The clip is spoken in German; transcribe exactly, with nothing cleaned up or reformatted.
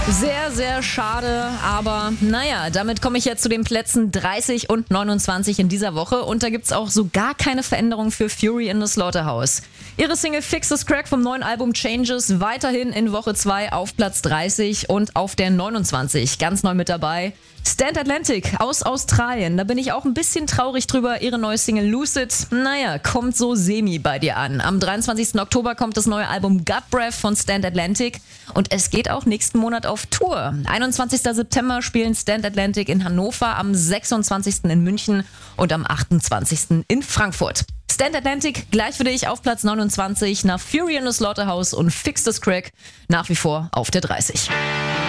Sehr, sehr schade, aber naja, damit komme ich jetzt zu den Plätzen dreißig und neunundzwanzig in dieser Woche und da gibt's auch so gar keine Veränderung für Fury in the Slaughterhouse. Ihre Single Fix This Crack vom neuen Album Changes weiterhin in Woche zwei auf Platz dreißig und auf der neunundzwanzig ganz neu mit dabei. Stand Atlantic aus Australien, da bin ich auch ein bisschen traurig drüber, ihre neue Single Lucid, naja, kommt so semi bei dir an. Am dreiundzwanzigsten Oktober kommt das neue Album Gut Breath von Stand Atlantic und es geht auch nächsten Monat auf Tour. einundzwanzigsten September spielen Stand Atlantic in Hannover, am sechsundzwanzigsten in München und am achtundzwanzigsten in Frankfurt. Stand Atlantic gleich für dich auf Platz neunundzwanzig, nach Fury in the Slaughterhouse und Fix This Crack nach wie vor auf der dreißig.